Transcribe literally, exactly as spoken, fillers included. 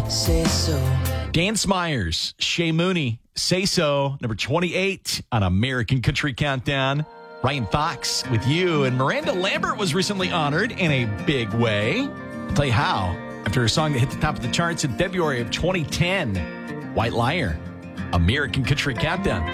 say so. Dan Smyers, Shay Mooney, Say So, number twenty-eight on American Country Countdown. Ryan Fox with You, and Miranda Lambert was recently honored in a big way. I'll tell you how. After a song that hit the top of the charts in February of twenty ten, White Liar, American Country Countdown.